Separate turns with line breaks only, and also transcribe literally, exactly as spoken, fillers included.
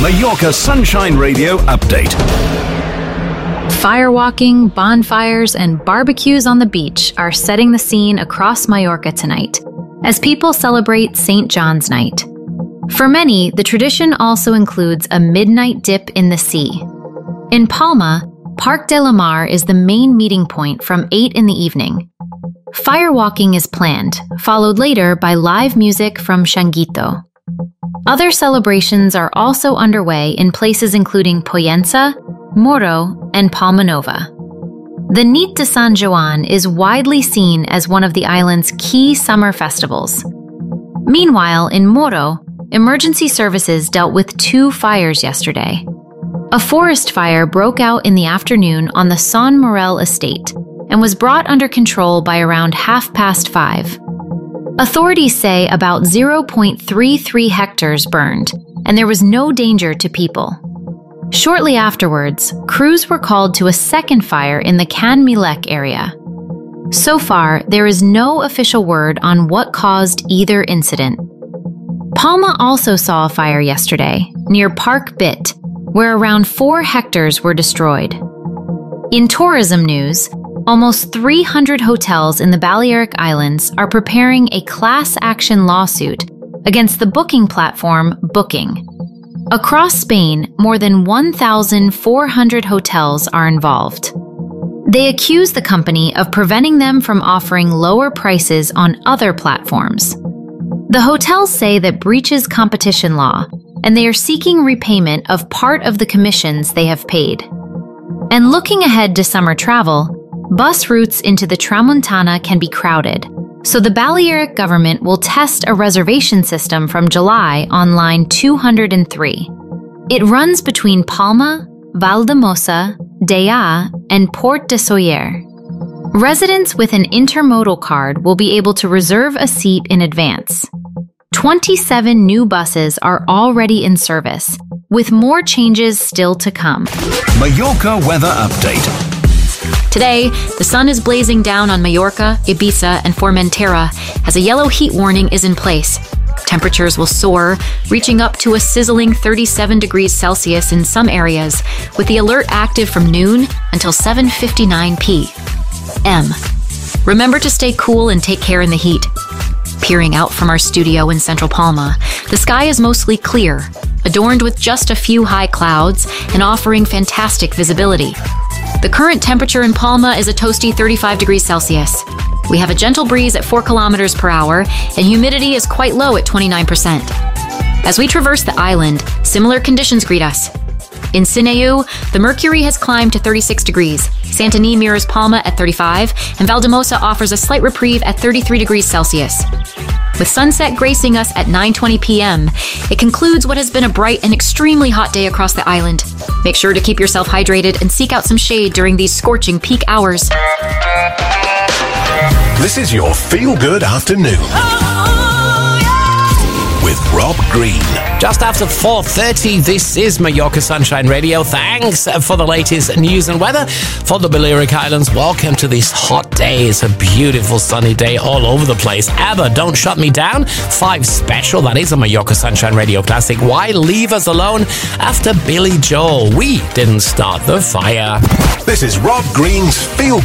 Mallorca Sunshine Radio update.
Firewalking, bonfires, and barbecues on the beach are setting the scene across Mallorca tonight, as people celebrate Saint John's Night. For many, the tradition also includes a midnight dip in the sea. In Palma, Parc de la Mar is the main meeting point from eight in the evening. Firewalking is planned, followed later by live music from Changuito. Other celebrations are also underway in places including Pollença, Moro, and Palma Nova. The Nit de San Joan is widely seen as one of the island's key summer festivals. Meanwhile, in Moro, emergency services dealt with two fires yesterday. A forest fire broke out in the afternoon on the Son Morel estate and was brought under control by around half past five. Authorities say about zero point three three hectares burned, and there was no danger to people. Shortly afterwards, crews were called to a second fire in the Can Milek area. So far, there is no official word on what caused either incident. Palma also saw a fire yesterday, near Parc Bit, where around four hectares were destroyed. In tourism news, almost three hundred hotels in the Balearic Islands are preparing a class action lawsuit against the booking platform Booking. Across Spain, more than one thousand four hundred hotels are involved. They accuse the company of preventing them from offering lower prices on other platforms. The hotels say that breaches competition law, and they are seeking repayment of part of the commissions they have paid. And looking ahead to summer travel, bus routes into the Tramuntana can be crowded, so the Balearic government will test a reservation system from July on line two hundred three. It runs between Palma, Valdemossa, Dea, and Port de Sóller. Residents with an intermodal card will be able to reserve a seat in advance. twenty-seven new buses are already in service, with more changes still to come.
Mallorca weather update.
Today, the sun is blazing down on Mallorca, Ibiza, and Formentera as a yellow heat warning is in place. Temperatures will soar, reaching up to a sizzling thirty-seven degrees Celsius in some areas, with the alert active from noon until seven fifty-nine p m Remember to stay cool and take care in the heat. Peering out from our studio in Central Palma, the sky is mostly clear, adorned with just a few high clouds and offering fantastic visibility. The current temperature in Palma is a toasty thirty-five degrees Celsius. We have a gentle breeze at four kilometers per hour, and humidity is quite low at twenty-nine percent. As we traverse the island, similar conditions greet us. In Sineu, the mercury has climbed to thirty-six degrees. Santany mirrors Palma at thirty-five, and Valdemossa offers a slight reprieve at thirty-three degrees Celsius. With sunset gracing us at nine twenty p m, it concludes what has been a bright and extremely hot day across the island. Make sure to keep yourself hydrated and seek out some shade during these scorching peak hours.
This is your feel-good afternoon.
Oh, yeah.
With Rob Green.
Just after four thirty, this is Mallorca Sunshine Radio. Thanks for the latest news and weather for the Balearic Islands. Welcome to this hot day. It's a beautiful sunny day all over the place. ABBA, Don't Shut Me Down. Five Special, that is a Mallorca Sunshine Radio classic. Why Leave Us Alone? After Billy Joel, We Didn't Start the Fire.
This is Rob Green's Feel